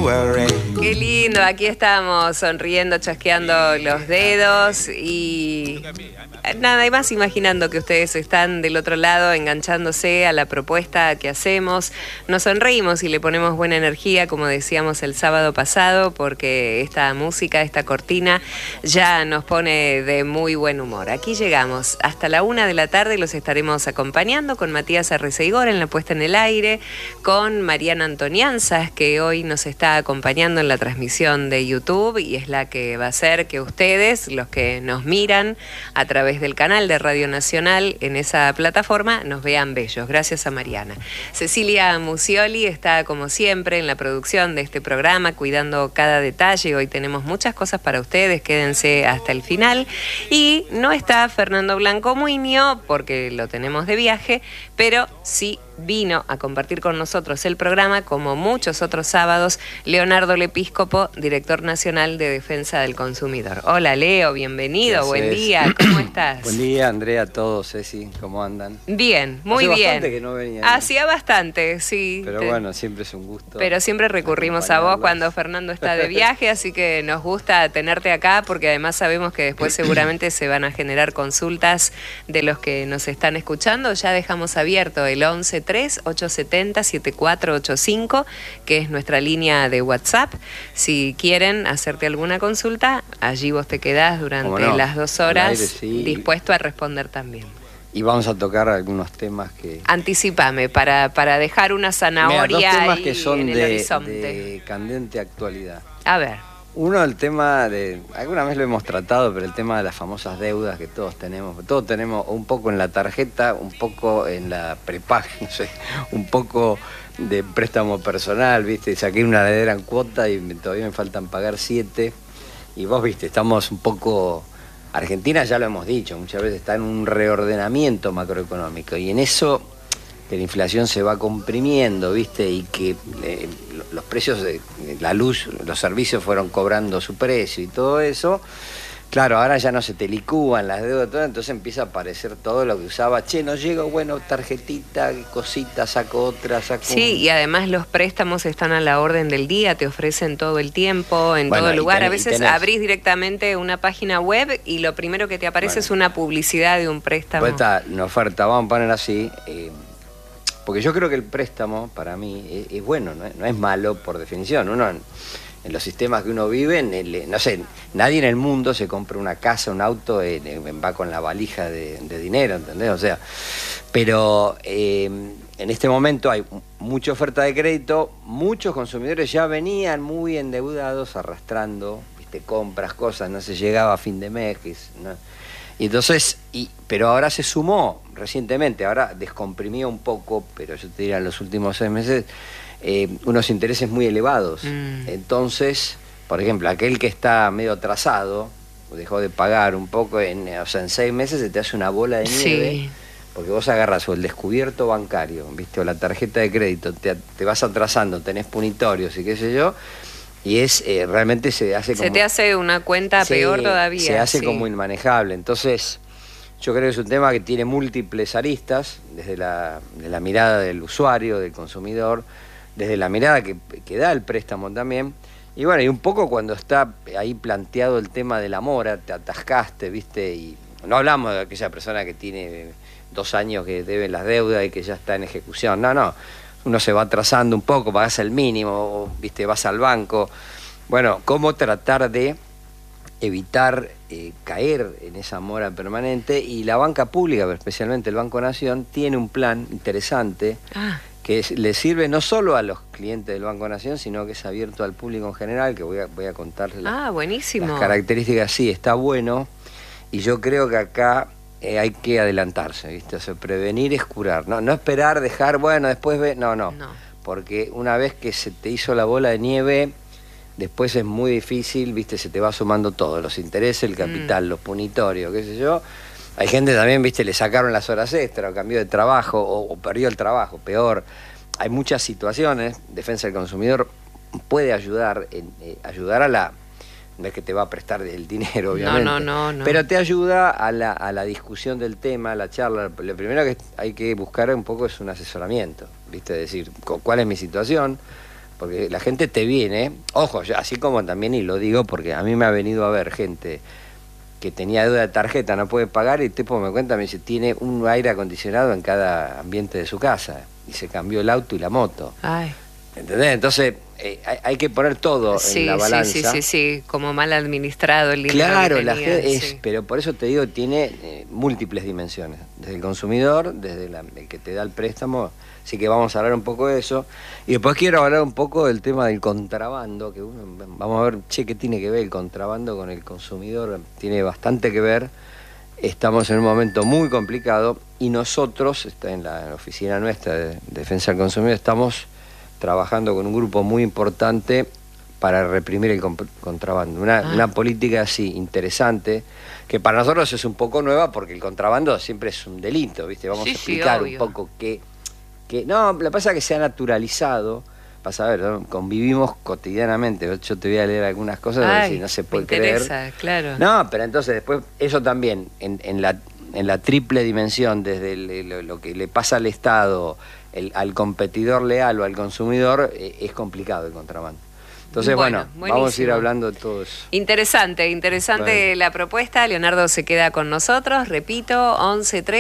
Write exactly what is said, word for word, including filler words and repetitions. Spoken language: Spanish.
worry. Qué lindo, aquí estamos sonriendo, chasqueando los dedos y nada más imaginando que ustedes están del otro lado enganchándose a la propuesta que hacemos. Nos sonreímos y le ponemos buena energía, como decíamos el sábado pasado, porque esta música, esta cortina ya nos pone de muy buen humor. Aquí llegamos hasta la una de la tarde, los estaremos acompañando con Matías Arreceigor en la puesta en el aire, con Mariana Antonianzas, que hoy nos está acompañando en la transmisión de YouTube y es la que va a hacer que ustedes, los que nos miran a través del canal de Radio Nacional en esa plataforma, nos vean bellos. Gracias a Mariana. Cecilia Musioli está como siempre en la producción de este programa, cuidando cada detalle. Hoy tenemos muchas cosas para ustedes, quédense hasta el final. Y no está Fernando Blanco Muñoz porque lo tenemos de viaje, pero sí vino a compartir con nosotros el programa, como muchos otros sábados, Leonardo Lepíscopo, director nacional de Defensa del Consumidor. Hola Leo, bienvenido, buen día, ¿cómo estás? Buen día, Andrea, a todos, Ceci, ¿cómo andan? Bien, muy Hace bien. bastante que no venía, ¿no? Hacía bastante, sí. Pero te... bueno, siempre es un gusto. Pero siempre recurrimos a vos cuando Fernando está de viaje, así que nos gusta tenerte acá porque además sabemos que después seguramente se van a generar consultas de los que nos están escuchando. Ya dejamos abierto el once tres ocho siete cero siete cuatro ocho cinco, que es nuestra línea de WhatsApp. Si quieren hacerte alguna consulta, allí vos te quedás durante no, las dos horas aire, sí. dispuesto a responder también. Y vamos a tocar algunos temas que... Anticipame, para, para dejar una zanahoria. Mira, dos temas ahí que son en el de, horizonte. de candente actualidad. A ver. Uno, el tema de... Alguna vez lo hemos tratado, pero el tema de las famosas deudas que todos tenemos. Todos tenemos un poco en la tarjeta, un poco en la prepaga, no sé, un poco de préstamo personal, ¿viste? Saqué una heredera en cuota y me, todavía me faltan pagar siete. Y vos, ¿viste? Estamos un poco... Argentina, ya lo hemos dicho, muchas veces está en un reordenamiento macroeconómico y en eso que la inflación se va comprimiendo, ¿viste? Y que eh, los precios de la luz, los servicios fueron cobrando su precio y todo eso. Claro, ahora ya no se te licúan las deudas, todo, entonces empieza a aparecer todo lo que usaba. Che, no llego, bueno, tarjetita, cosita, saco otra, saco... Sí, y además los préstamos están a la orden del día, te ofrecen todo el tiempo, en bueno, todo lugar. Tenés, a veces tenés... abrís directamente una página web y lo primero que te aparece bueno, es una publicidad de un préstamo. Pues está una oferta, vamos a poner así... Eh, porque yo creo que el préstamo, para mí, es, es bueno, no es, no es malo por definición. Uno... En los sistemas que uno vive, en el, no sé, nadie en el mundo se compra una casa, un auto, eh, va con la valija de, de dinero, ¿entendés? O sea, pero eh, en este momento hay mucha oferta de crédito, muchos consumidores ya venían muy endeudados, arrastrando, viste, compras, cosas, no se llegaba a fin de mes, ¿no? Y entonces, y, pero ahora se sumó recientemente, ahora descomprimió un poco, pero yo te diría en los últimos seis meses, Eh, unos intereses muy elevados. Mm. Entonces, por ejemplo, aquel que está medio atrasado, dejó de pagar un poco, en, o sea, en seis meses se te hace una bola de nieve, sí. Porque vos agarras o el descubierto bancario, ¿viste? O la tarjeta de crédito, te, te vas atrasando, tenés punitorios y qué sé yo, y es eh, realmente se hace como... Se te hace una cuenta se, peor todavía. Se hace sí. como inmanejable. Entonces, yo creo que es un tema que tiene múltiples aristas, desde la, de la mirada del usuario, del consumidor, desde la mirada que, que da el préstamo también, y bueno, y un poco cuando está ahí planteado el tema de la mora, te atascaste, ¿viste? Y no hablamos de aquella persona que tiene dos años que debe las deudas y que ya está en ejecución, no, no, uno se va atrasando un poco, pagas el mínimo, ¿viste? Vas al banco, bueno, cómo tratar de evitar eh, caer en esa mora permanente, y la banca pública, especialmente el Banco Nación, tiene un plan interesante, ah. que es, le sirve no solo a los clientes del Banco Nación, sino que es abierto al público en general, que voy a, voy a contarles ah, las, buenísimo. las características. Sí, está bueno, y yo creo que acá eh, hay que adelantarse, ¿viste? O sea, prevenir es curar, no, no esperar, dejar, bueno, después ve, no, no, no, porque una vez que se te hizo la bola de nieve, después es muy difícil, ¿viste? Se te va sumando todo, los intereses, el capital, mm. los punitorios, qué sé yo. Hay gente también, ¿viste? Le sacaron las horas extra, o cambió de trabajo, o, o perdió el trabajo, peor. Hay muchas situaciones. Defensa del Consumidor puede ayudar, en, eh, ayudar a la... No es que te va a prestar el dinero, obviamente. No, no, no, no. Pero te ayuda a la, a la discusión del tema, a la charla. Lo primero que hay que buscar un poco es un asesoramiento, ¿viste? Es decir, ¿cuál es mi situación? porque la gente te viene, ojo, yo, así como también, y lo digo porque a mí me ha venido a ver gente que tenía deuda de tarjeta, no puede pagar, y el tipo me cuenta, me dice, tiene un aire acondicionado en cada ambiente de su casa, y se cambió el auto y la moto. Ay. ¿Entendés? Entonces eh, hay, hay que poner todo sí, en la balanza. Sí, sí, sí, sí, como mal administrado el dinero. Claro, que la tenía, gente es, sí. pero por eso te digo, tiene eh, múltiples dimensiones, desde el consumidor, desde la, el que te da el préstamo, así que vamos a hablar un poco de eso. Y después quiero hablar un poco del tema del contrabando, que uno, vamos a ver, che, ¿qué tiene que ver el contrabando con el consumidor? Tiene bastante que ver. Estamos en un momento muy complicado y nosotros, está en la, en la oficina nuestra de Defensa del Consumidor, estamos trabajando con un grupo muy importante para reprimir el contrabando. Una, ah. una política así interesante, que para nosotros es un poco nueva porque el contrabando siempre es un delito, ¿viste? Vamos sí, a explicar sí, un poco qué... Que, no, lo que pasa es que se ha naturalizado. Vas a ver, ¿no? Convivimos cotidianamente. Yo te voy a leer algunas cosas y decir, no se puede me interesa, creer. Claro. No, pero entonces después, eso también, en, en, la, en la triple dimensión, desde el, lo, lo que le pasa al Estado, el, al competidor leal o al consumidor, eh, es complicado el contrabando. Entonces, bueno, bueno vamos a ir hablando de todo eso. Interesante, interesante bueno. La propuesta. Leonardo se queda con nosotros, repito, once tres.